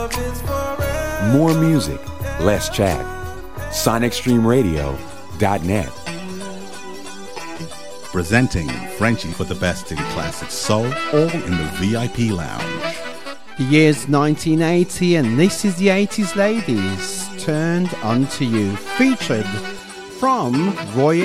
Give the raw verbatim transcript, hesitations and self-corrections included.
More music, less chat. Sonic Stream Radio dot net. Presenting Frenchie for the best in classic soul, all in the V I P lounge. The year's nineteen eighty, and this is the eighties Ladies Turned Onto You, featured from Roy